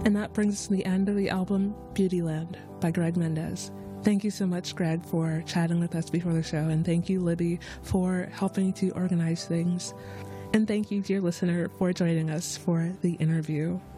And that brings us to the end of the album Beautyland by Greg Mendez. Thank you so much, Greg, for chatting with us before the show. And thank you, Libby, for helping to organize things. And thank you, dear listener, for joining us for the interview.